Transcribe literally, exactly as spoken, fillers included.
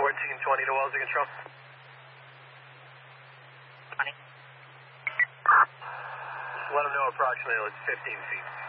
fourteen twenty to Wellesley Control. twenty. Let them know approximately it's fifteen feet.